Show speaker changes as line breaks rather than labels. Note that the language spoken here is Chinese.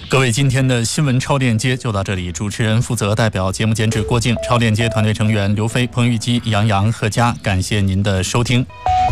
各位，今天的新闻超链接就到这里。主持人负责代表节目监制郭靖，超链接团队成员刘飞、彭玉基、杨洋、贺佳，感谢您的收听。